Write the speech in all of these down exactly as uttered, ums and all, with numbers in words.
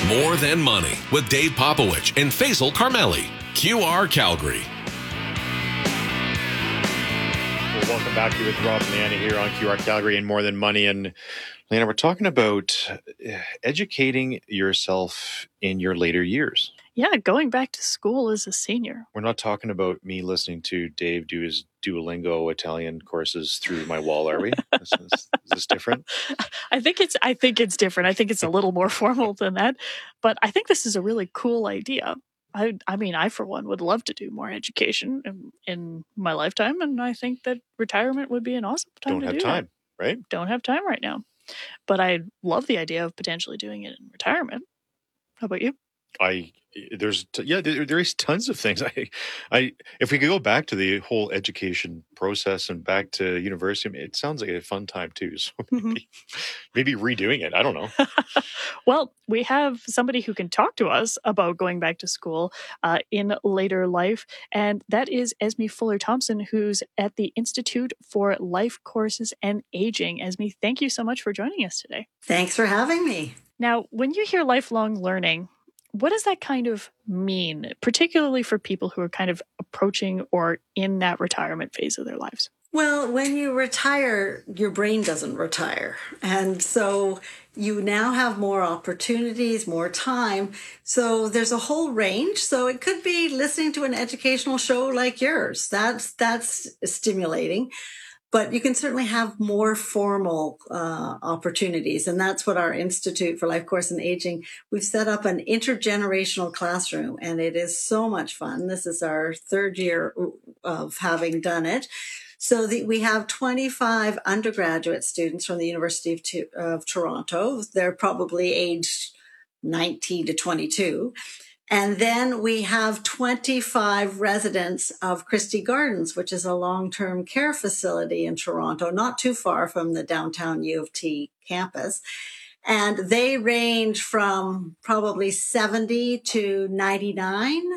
More Than Money with Dave Popowich and Faisal Carmeli. Q R Calgary. Well, welcome back to with Rob and Leanna here on Q R Calgary and More Than Money. And Leanna, we're talking about educating yourself in your later years. Yeah, going back to school as a senior. We're not talking about me listening to Dave do his Duolingo Italian courses through my wall, are we? Is this, is this different? I think it's I think it's different. I think it's a little more formal than that. But I think this is a really cool idea. I I mean, I for one would love to do more education in, in my lifetime, and I think that retirement would be an awesome time Don't to have do time, that. right? Don't have time right now. But I love the idea of potentially doing it in retirement. How about you? I there's yeah there, there is tons of things. I I if we could go back to the whole education process and back to university, it sounds like a fun time too. So Mm-hmm. maybe, maybe redoing it. I don't know. Well, we have somebody who can talk to us about going back to school uh, in later life, and that is Esme Fuller Thompson, who's at the Institute for Life Courses and Aging. Esme, thank you so much for joining us today. Thanks for having me. Now, when you hear lifelong learning, what does that kind of mean, particularly for people who are kind of approaching or in that retirement phase of their lives? Well, when you retire, your brain doesn't retire. And so you now have more opportunities, more time. So there's a whole range. So it could be listening to an educational show like yours. That's, that's stimulating. But you can certainly have more formal uh, opportunities. And that's what our Institute for Life Course and Aging, we've set up an intergenerational classroom, and it is so much fun. This is our third year of having done it. So the, we have twenty-five undergraduate students from the University of, T- of Toronto. They're probably aged nineteen to twenty-two. And then we have twenty-five residents of Christie Gardens, which is a long-term care facility in Toronto, not too far from the downtown U of T campus. And they range from probably seventy to ninety-nine.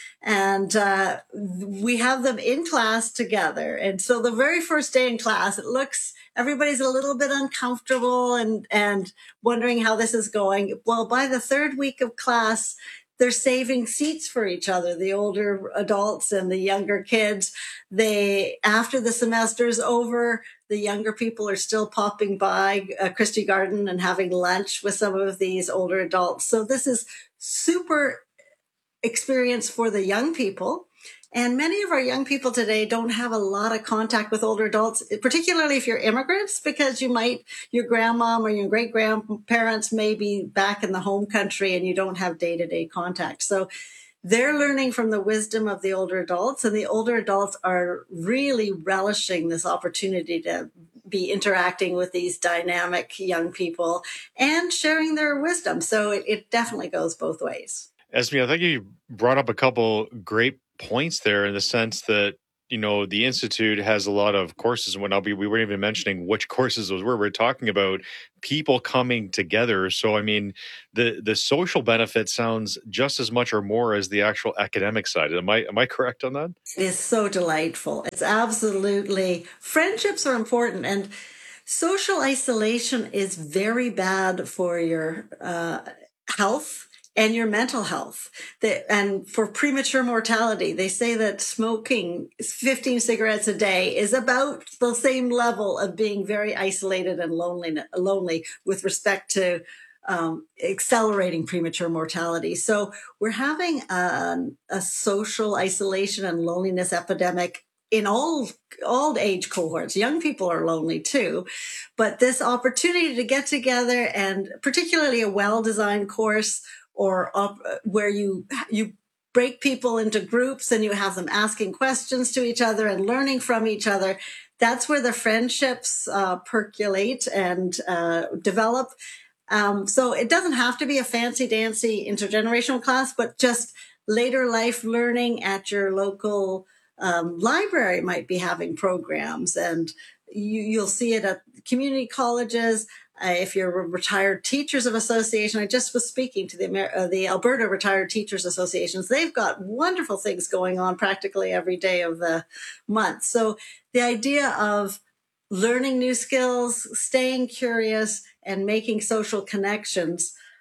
And uh, we have them in class together. And so the very first day in class, it looks, everybody's a little bit uncomfortable and, and wondering how this is going. Well, by the third week of class, they're saving seats for each other, the older adults and the younger kids. They, after the semester's over, the younger people are still popping by uh, Christie Garden and having lunch with some of these older adults. So this is super experience for the young people. And many of our young people today don't have a lot of contact with older adults, particularly if you're immigrants, because you might, your grandmom or your great grandparents may be back in the home country and you don't have day-to-day contact. So they're learning from the wisdom of the older adults, and the older adults are really relishing this opportunity to be interacting with these dynamic young people and sharing their wisdom. So it, it definitely goes both ways. Esme, I think you brought up a couple great points there in the sense that, you know, the Institute has a lot of courses and whatnot. We, we weren't even mentioning which courses those were. We're talking about people coming together. So, I mean, the the social benefit sounds just as much or more as the actual academic side. Am I am I correct on that? It is so delightful. It's absolutely, friendships are important, and social isolation is very bad for your uh, health and your mental health. The, and for premature mortality, they say that smoking fifteen cigarettes a day is about the same level of being very isolated and lonely, lonely with respect to um, accelerating premature mortality. So we're having a, a social isolation and loneliness epidemic in all all age cohorts. Young people are lonely too, but this opportunity to get together, and particularly a well-designed course or uh, where you you break people into groups and you have them asking questions to each other and learning from each other, that's where the friendships uh, percolate and uh, develop. Um, so it doesn't have to be a fancy-dancy intergenerational class, but just later life learning at your local um, library might be having programs, and you, you'll see it at community colleges. Uh, if you're a Retired Teachers of Association, I just was speaking to the Amer- uh, the Alberta Retired Teachers Associations. They've got wonderful things going on practically every day of the month. So the idea of learning new skills, staying curious, and making social connections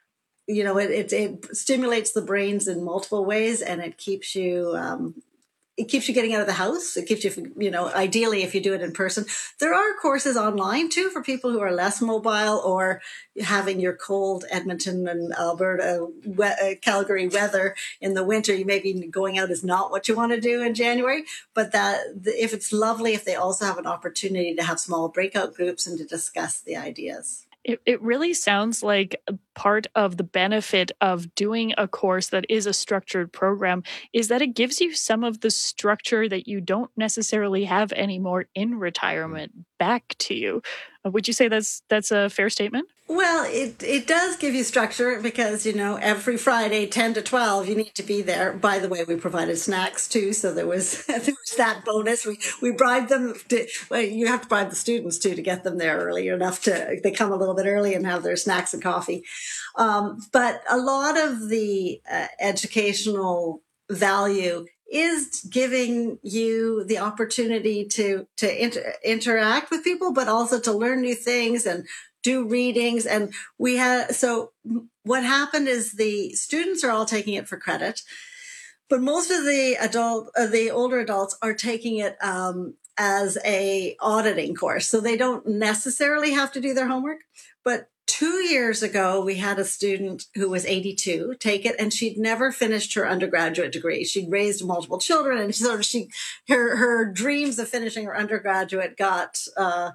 you know, it, it, it stimulates the brains in multiple ways, and it keeps you, um, it keeps you getting out of the house. It keeps you, you know, ideally if you do it in person. There are courses online too for people who are less mobile, or having your cold Edmonton and Alberta, we- uh, Calgary weather in the winter. You maybe going out is not what you want to do in January, but that if it's lovely, if they also have an opportunity to have small breakout groups and to discuss the ideas. It, it really sounds like part of the benefit of doing a course that is a structured program is that it gives you some of the structure that you don't necessarily have anymore in retirement back to you. Uh, Would you say that's that's a fair statement? Well, it, it does give you structure because, you know, every Friday, ten to twelve, you need to be there. By the way, we provided snacks too. So there was, there was that bonus. We, we bribed them to, well, you have to bribe the students too to get them there early enough to, they come a little bit early and have their snacks and coffee. Um, but a lot of the uh, educational value is giving you the opportunity to, to inter- interact with people, but also to learn new things and do readings. And we had, so what happened is the students are all taking it for credit, but most of the adult, uh, the older adults are taking it, um, as a auditing course. So they don't necessarily have to do their homework. But two years ago, we had a student who was eighty-two take it, and she'd never finished her undergraduate degree. She'd raised multiple children, and sort of she, her, her dreams of finishing her undergraduate got, uh,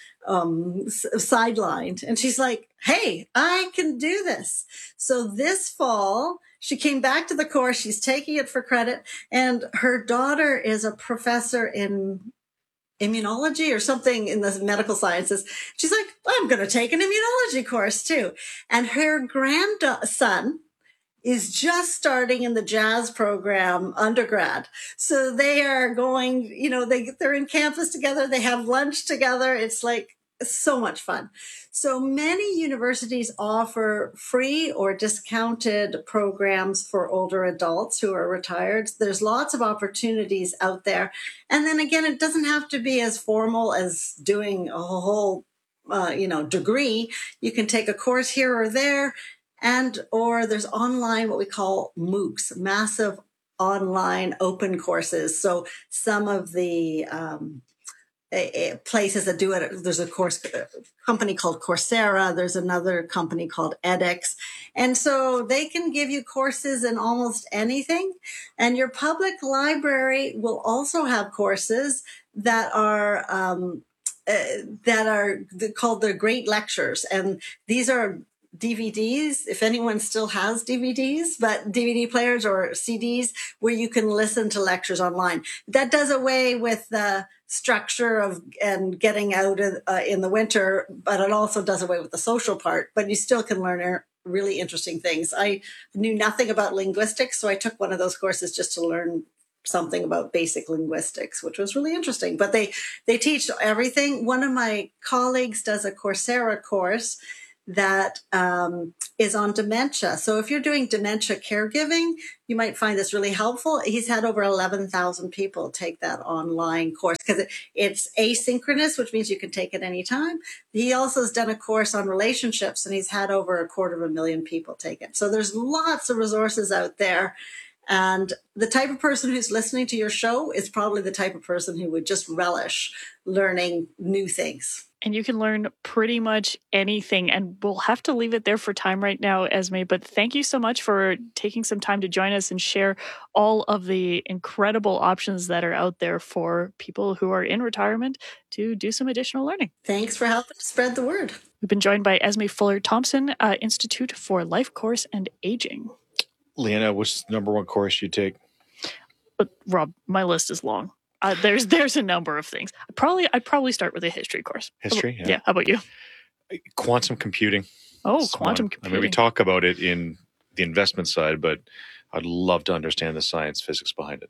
um, sidelined. And she's like, hey, I can do this. So this fall, she came back to the course. She's taking it for credit. And her daughter is a professor in immunology or something in the medical sciences. She's like, I'm going to take an immunology course too. And her grandson is just starting in the jazz program undergrad. So they are going, you know, they, they're in campus together. They have lunch together. It's like so much fun. So many universities offer free or discounted programs for older adults who are retired. There's lots of opportunities out there. And then again, it doesn't have to be as formal as doing a whole, uh, you know, degree. You can take a course here or there. And, or there's online, what we call MOOCs, massive online open courses. So some of the, um, places that do it, there's a course a company called Coursera. There's another company called edX. And so they can give you courses in almost anything. And your public library will also have courses that are, um, uh, that are called the Great Lectures. And these are D V Ds, if anyone still has D V Ds, but D V D players or C Ds where you can listen to lectures online. That does away with the structure of and getting out of, uh, in the winter, but it also does away with the social part, but you still can learn really interesting things. I knew nothing about linguistics, so I took one of those courses just to learn something about basic linguistics, which was really interesting. But they, they teach everything. One of my colleagues does a Coursera course that um, is on dementia. So if you're doing dementia caregiving, you might find this really helpful. He's had over eleven thousand people take that online course because it, it's asynchronous, which means you can take it anytime. He also has done a course on relationships, and he's had over a quarter of a million people take it. So there's lots of resources out there. And the type of person who's listening to your show is probably the type of person who would just relish learning new things. And you can learn pretty much anything. And we'll have to leave it there for time right now, Esme. But thank you so much for taking some time to join us and share all of the incredible options that are out there for people who are in retirement to do some additional learning. Thanks for helping to spread the word. We've been joined by Esme Fuller Thompson, uh, Institute for Life Course and Aging. Leanna, what's the number one course you take? But Rob, my list is long. Uh, there's there's a number of things. I'd probably I'd probably start with a history course. History, yeah. yeah. How about you? Quantum computing. Oh, It's quantum one. computing. I mean, we talk about it in the investment side, but I'd love to understand the science, physics behind it.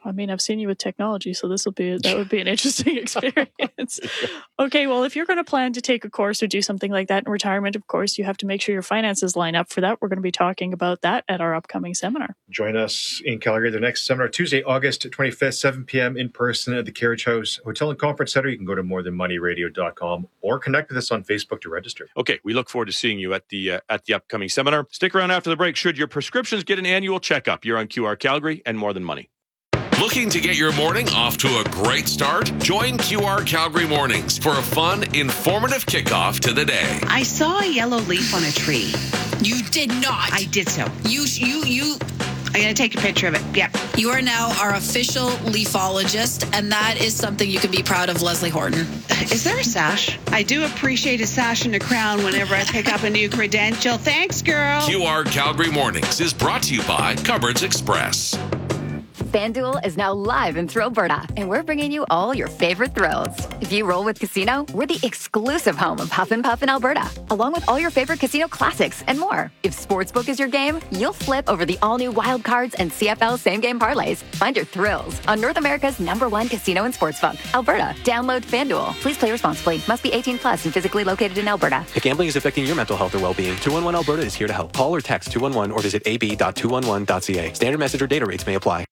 I mean, I've seen you with technology, so this will be that would be an interesting experience. Okay, well, if you're going to plan to take a course or do something like that in retirement, of course, you have to make sure your finances line up for that. We're going to be talking about that at our upcoming seminar. Join us in Calgary, the next seminar, Tuesday, August twenty-fifth, seven p.m. in person at the Carriage House Hotel and Conference Center. You can go to more than money radio dot com or connect with us on Facebook to register. Okay, we look forward to seeing you at the uh, at the upcoming seminar. Stick around after the break. Should your prescriptions get an annual checkup? You're on Q R Calgary and More Than Money. Looking to get your morning off to a great start? Join Q R Calgary Mornings for a fun, informative kickoff to the day. I saw a yellow leaf on a tree. You did not. I did so. You, you, you. I'm going to take a picture of it. Yep. You are now our official leafologist, and that is something you can be proud of, Leslie Horton. Is there a sash? I do appreciate a sash and a crown whenever I pick up a new credential. Thanks, girl. Q R Calgary Mornings is brought to you by Cupboards Express. FanDuel is now live in Thrillberta, and we're bringing you all your favorite thrills. If you roll with Casino, we're the exclusive home of Huff and Puff in Alberta, along with all your favorite casino classics and more. If Sportsbook is your game, you'll flip over the all-new Wild Cards and C F L same-game parlays. Find your thrills on North America's number one casino and sportsbook, Alberta. Download FanDuel. Please play responsibly. Must be eighteen plus and physically located in Alberta. If gambling is affecting your mental health or well-being, two one one Alberta is here to help. Call or text two one one or visit a b dot two one one dot c a. Standard message or data rates may apply.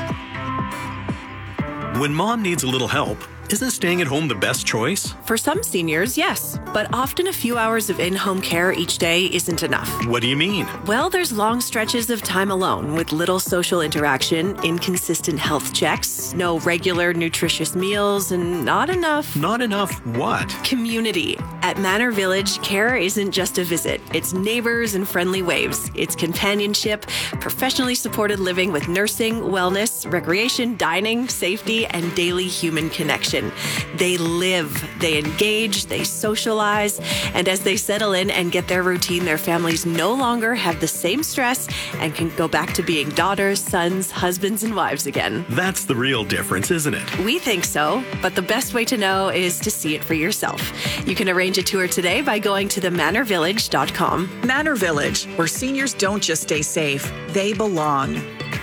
When mom needs a little help, isn't staying at home the best choice? For some seniors, yes. But often a few hours of in-home care each day isn't enough. What do you mean? Well, there's long stretches of time alone with little social interaction, inconsistent health checks, no regular nutritious meals, and not enough... Not enough what? Community. At Manor Village, care isn't just a visit. It's neighbors and friendly waves. It's companionship, professionally supported living with nursing, wellness, recreation, dining, safety, and daily human connection. They live, they engage, they socialize, and as they settle in and get their routine, their families no longer have the same stress and can go back to being daughters, sons, husbands, and wives again. That's the real difference, isn't it? We think so, but the best way to know is to see it for yourself. You can arrange a tour today by going to the manor village dot com. Manor Village, where seniors don't just stay safe, they belong.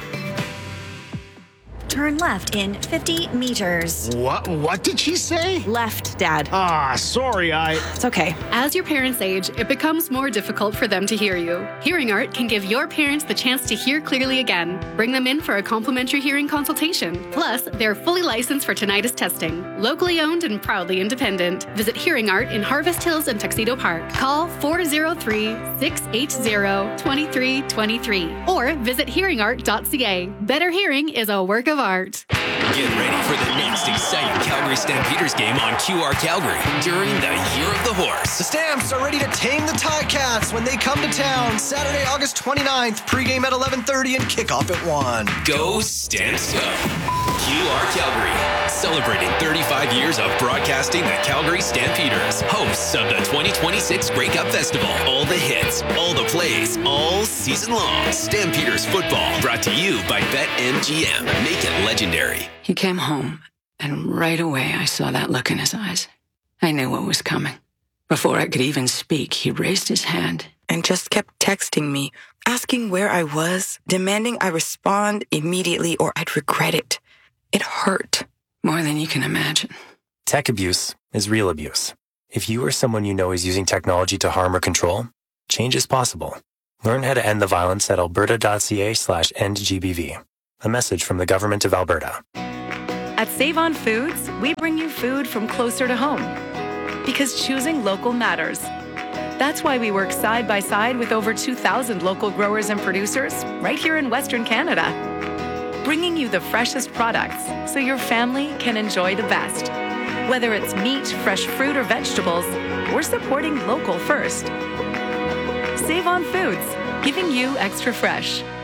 Turn left in fifty meters. What? What did she say? Left, Dad. Ah, sorry, I... It's okay. As your parents age, it becomes more difficult for them to hear you. Hearing Art can give your parents the chance to hear clearly again. Bring them in for a complimentary hearing consultation. Plus, they're fully licensed for tinnitus testing. Locally owned and proudly independent. Visit Hearing Art in Harvest Hills and Tuxedo Park. Call four oh three, six eight zero, two three two three or visit hearing art dot c a. Better hearing is a work of art. Get ready for the next exciting Calgary Stampeders game on Q R Calgary during the Year of the Horse. The Stamps are ready to tame the Ticats when they come to town Saturday, August twenty-ninth. Pregame at eleven thirty and kickoff at one. Go Stamps go! Q R Calgary, celebrating thirty-five years of broadcasting the Calgary Stampeders, hosts of the twenty twenty-six Grey Cup Festival. All the hits, all the plays, all season long. Stampeders football, brought to you by BetMGM. Make it legendary. He came home, and right away I saw that look in his eyes. I knew what was coming. Before I could even speak, he raised his hand and just kept texting me, asking where I was, demanding I respond immediately or I'd regret it. It hurt. More than you can imagine. Tech abuse is real abuse. If you or someone you know is using technology to harm or control, change is possible. Learn how to end the violence at alberta.ca slash endgbv. A message from the Government of Alberta. At Save On Foods, we bring you food from closer to home. Because choosing local matters. That's why we work side by side with over two thousand local growers and producers right here in Western Canada. Bringing you the freshest products so your family can enjoy the best. Whether it's meat, fresh fruit, or vegetables, we're supporting local first. Save On Foods, giving you extra fresh.